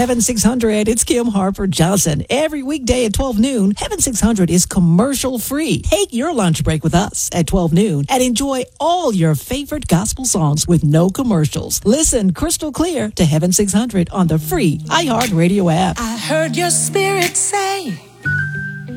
Heaven 600, it's Kim Harper Johnson. Every weekday at 12 noon, Heaven 600 is commercial free. Take your lunch break with us at 12 noon and enjoy all your favorite gospel songs with no commercials. Listen crystal clear to Heaven 600 on the free iHeartRadio app. I heard your spirit say